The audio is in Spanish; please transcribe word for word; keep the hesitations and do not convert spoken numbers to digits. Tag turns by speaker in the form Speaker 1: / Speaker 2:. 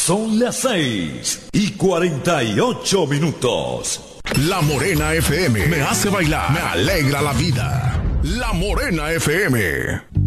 Speaker 1: Son las seis y cuarenta y ocho minutos.
Speaker 2: La Morena F M me hace bailar, me alegra la vida. La Morena F M.